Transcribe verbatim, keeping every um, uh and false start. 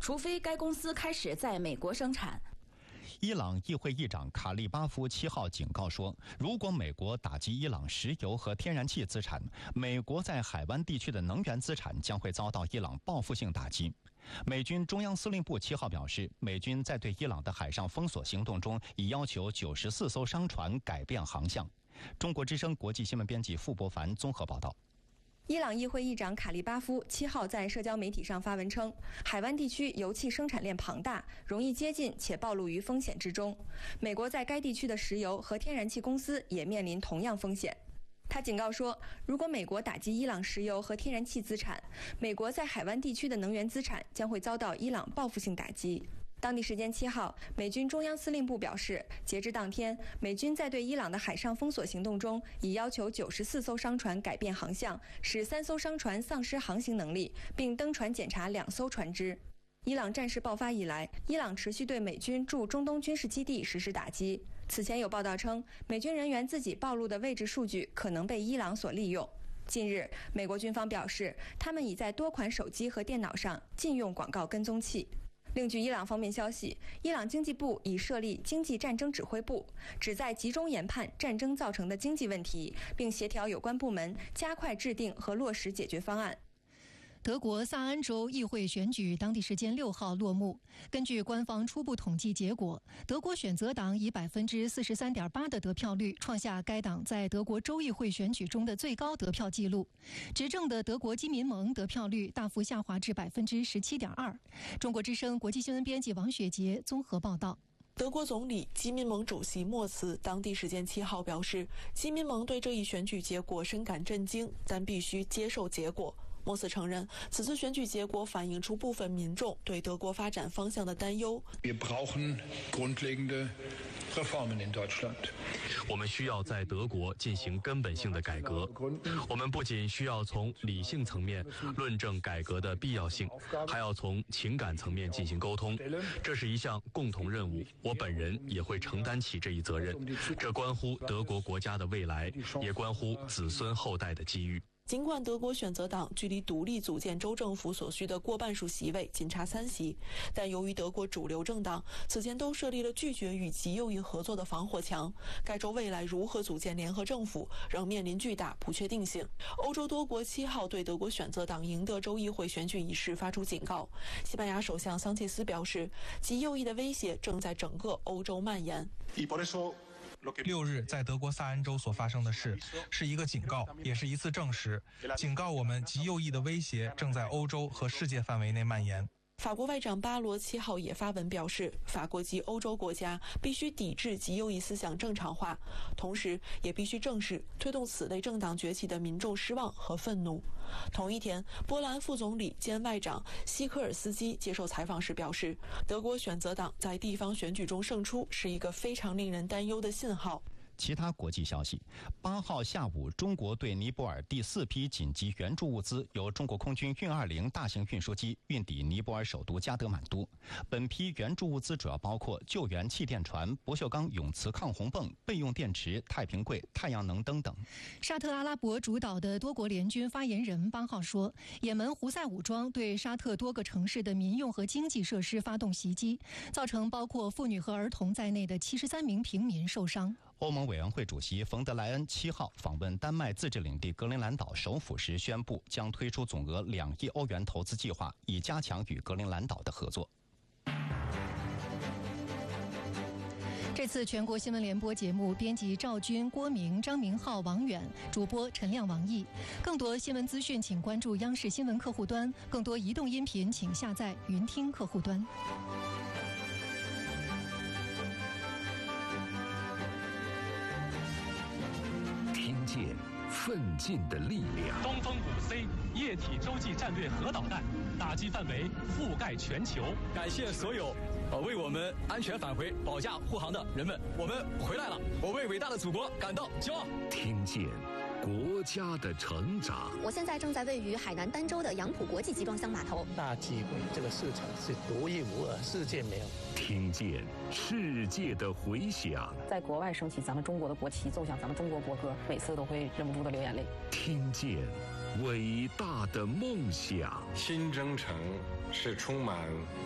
除非该公司开始在美国生产。 伊朗议会议长卡利巴夫七号警告说，如果美国打击伊朗石油和天然气资产，美国在海湾地区的能源资产将会遭到伊朗报复性打击。美军中央司令部七号表示，美军在对伊朗的海上封锁行动中，已要求九十四艘商船改变航向。中国之声国际新闻编辑傅博凡综合报道。 伊朗议会议长卡利巴夫七号在社交媒体上发文称，海湾地区油气生产链庞大，容易接近且暴露于风险之中。美国在该地区的石油和天然气公司也面临同样风险。他警告说，如果美国打击伊朗石油和天然气资产，美国在海湾地区的能源资产将会遭到伊朗报复性打击。当地时间七号，美军中央司令部表示，截至当天，美军在对伊朗的海上封锁行动中，已要求九十四艘商船改变航向，使三艘商船丧失航行能力，并登船检查两艘船只。伊朗战事爆发以来，伊朗持续对美军驻中东军事基地实施打击。此前有报道称，美军人员自己暴露的位置数据可能被伊朗所利用。近日，美国军方表示，他们已在多款手机和电脑上禁用广告跟踪器。另据伊朗方面消息，伊朗经济部已设立经济战争指挥部，旨在集中研判战争造成的经济问题，并协调有关部门加快制定和落实解决方案。 德国萨安州议会选举当地时间六号落幕。根据官方初步统计结果，德国选择党以百分之四十三点八的得票率创下该党在德国州议会选举中的最高得票纪录。执政的德国基民盟得票率大幅下滑至百分之十七点二。中国之声国际新闻编辑王雪杰综合报道。 德国总理基民盟主席莫茨当地时间七号表示，基民盟对这一选举结果深感震惊，但必须接受结果。莫茨承认，此次选举结果反映出部分民众对德国发展方向的担忧。 Wir brauchen grundlegende Reformen in Deutschland. 我们需要在德国进行根本性的改革。我们不仅需要从理性层面论证改革的必要性，还要从情感层面进行沟通。这是一项共同任务，我本人也会承担起这一责任。这关乎德国国家的未来，也关乎子孙后代的机遇。 尽管德国选择党距离独立组建州政府所需的过半数席位仅差三席，但由于德国主流政党此前都设立了拒绝与极右翼合作的防火墙，该州未来如何组建联合政府仍面临巨大不确定性。欧洲多国七号对德国选择党赢得州议会选举一事发出警告。西班牙首相桑切斯表示，极右翼的威胁正在整个欧洲蔓延。 六日在德国萨安州所发生的事是一个警告，也是一次证实，警告我们极右翼的威胁正在欧洲和世界范围内蔓延。 法国外长巴罗七号也发文表示，法国及欧洲国家必须抵制极右翼思想正常化，同时也必须正视推动此类政党崛起的民众失望和愤怒。同一天，波兰副总理兼外长西科尔斯基接受采访时表示，德国选择党在地方选举中胜出是一个非常令人担忧的信号。 其他国际消息，八号下午，中国对尼泊尔第四批紧急援助物资由中国空军运二零大型运输机运抵尼泊尔首都加德满都。本批援助物资主要包括救援气垫船、不锈钢永磁抗洪泵、备用电池、太平柜、太阳能灯等。 沙特阿拉伯主导的多国联军发言人八号说，也门胡塞武装对沙特多个城市的民用和经济设施发动袭击，造成包括妇女和儿童在内的七十三名平民受伤。 欧盟委员会主席冯德莱恩七号访问丹麦自治领地格陵兰岛首府时宣布，将推出总额两亿欧元投资计划，以加强与格陵兰岛的合作。 这次全国新闻联播节目编辑赵军、郭明、张明浩、王远，主播陈亮、王毅。更多新闻资讯请关注央视新闻客户端，更多移动音频请下载云听客户端。 听见奋进的力量。 东风五 C 液体洲际战略核导弹打击范围覆盖全球。 感谢所有呃为我们安全返回保驾护航的人们，我们回来了，我为伟大的祖国感到骄傲。 听见国家的成长。 我现在正在位于海南儋州的杨浦国际集装箱码头。 大机会，这个市场是独一无二，世界没有。 听见世界的回响。 在国外升起咱们中国的国旗，奏响咱们中国国歌，每次都会忍不住的流眼泪。 听见伟大的梦想。 新征程是充满